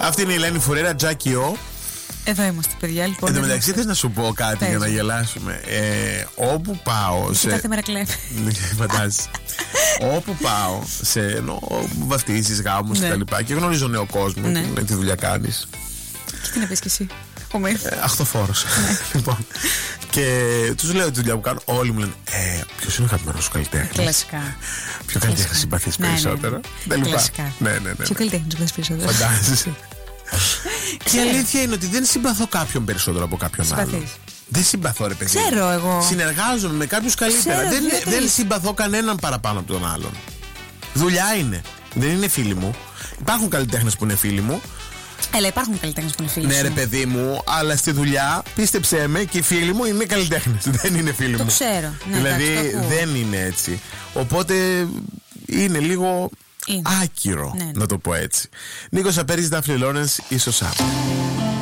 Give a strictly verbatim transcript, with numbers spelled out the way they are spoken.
Αυτή είναι η Ελένη Φουρέρα, Τζάκι Ο. Εδώ είμαστε, παιδιά. Λοιπόν, εν τω μεταξύ, θες να σου πω κάτι Πες. για να γελάσουμε. Ε, όπου πάω. Σε... Κάθε μέρα κλέβει. Φαντάζεσαι. Όπου πάω, σε ενώ βαφτίσεις, γάμους ναι. κτλ. Και γνωρίζω νέο κόσμο. Ναι. Με τι δουλειά κάνεις. Και τι να πεις κι εσύ. Ε, αχθοφόρος. Λοιπόν. Και τους λέω τη δουλειά που κάνω. Όλοι μου λένε ε, ποιος είναι ο αγαπημένος σου καλλιτέχνης. Κλασικά. Ποιο καλλιτέχνη συμπαθείς ναι, περισσότερο. Ναι, ναι. Κλασικά. Ναι, ναι, ναι. Ποιο καλλιτέχνη συμπαθείς περισσότερο. Φαντάζεσαι. Και η αλήθεια είναι ότι δεν συμπαθώ κάποιον περισσότερο από κάποιον Συμπαθείς. άλλον. Δεν συμπαθώ, ρε παιδί. Ξέρω εγώ. Συνεργάζομαι με κάποιους καλύτερα. Ξέρω, δεν, δεν συμπαθώ κανέναν παραπάνω από τον άλλον. Δουλειά είναι. Δεν είναι φίλοι μου. Υπάρχουν καλλιτέχνες που είναι φίλοι μου. Έλα, υπάρχουν καλλιτέχνες που είναι φίλοι μου. Ναι, ρε παιδί μου, αλλά στη δουλειά, πίστεψέ με, και οι φίλοι μου είναι καλλιτέχνες. Δεν είναι φίλοι το μου. Το ξέρω. Ναι, δηλαδή εντάξει, το δεν είναι έτσι. Οπότε είναι λίγο είναι. άκυρο, ναι, ναι. να το πω έτσι. Νίκος Απέρης, Ντάφνη Λόρενς, ίσως αύριο.